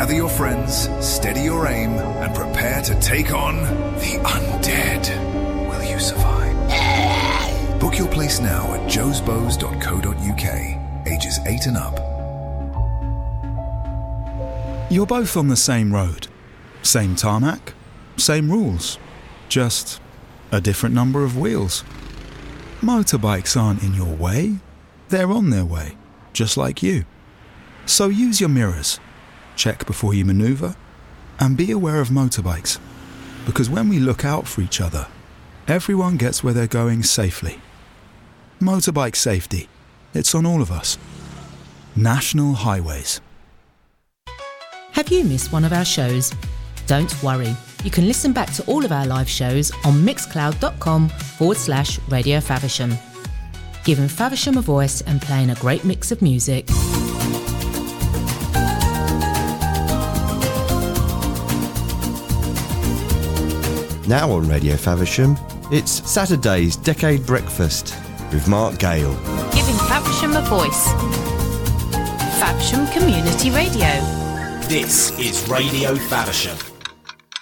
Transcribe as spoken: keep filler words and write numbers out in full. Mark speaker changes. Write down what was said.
Speaker 1: gather your friends, steady your aim, and prepare to take on the undead. Will you survive? Book your place now at joes bows dot co dot uk. Ages eight and up.
Speaker 2: You're both on the same road. Same tarmac, same rules. Just a different number of wheels. Motorbikes aren't in your way. They're on their way, just like you. So use your mirrors. Check before you manoeuvre. And be aware of motorbikes. Because when we look out for each other, everyone gets where they're going safely. Motorbike safety. It's on all of us. National Highways.
Speaker 3: Have you missed one of our shows? Don't worry. You can listen back to all of our live shows on mixcloud.com forward slash Radio Faversham. Giving Faversham a voice and playing a great mix of music.
Speaker 4: Now on Radio Faversham, it's Saturday's Decade Breakfast with Mark Gale.
Speaker 5: Giving Faversham a voice. Faversham Community Radio.
Speaker 6: This is Radio Faversham.